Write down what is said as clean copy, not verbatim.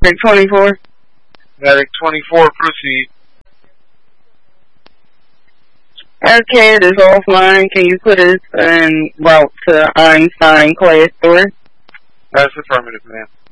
Medic 24. Medic 24, proceed. Arcade is offline. Can you put us en route to Einstein Class 3? That's affirmative, ma'am.